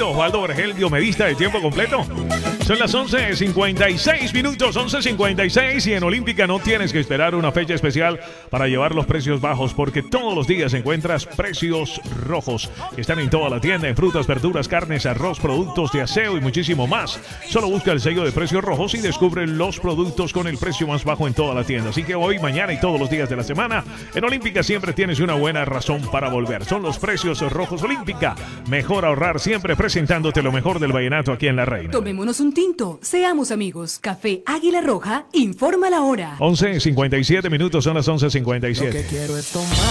completo. Osvaldo Vergel, biomedista de tiempo completo. Son las 11:56 minutos, 11:56, y en Olímpica no tienes que esperar una fecha especial para llevar los precios bajos, porque todos los días encuentras precios rojos que están en toda la tienda, en frutas, verduras, carnes, arroz, productos de aseo y muchísimo más. Solo busca el sello de precios rojos y descubre los productos con el precio más bajo en toda la tienda. Así que hoy, mañana y todos los días de la semana, en Olímpica siempre tienes una buena razón para volver. Son los precios rojos Olímpica. Mejor ahorrar siempre, presentándote lo mejor del vallenato aquí en La Reina. Tomémonos un tinto, seamos amigos. Café Águila Roja informa la hora. 11:57 minutos, son las 11:57. Lo que quiero es tomar.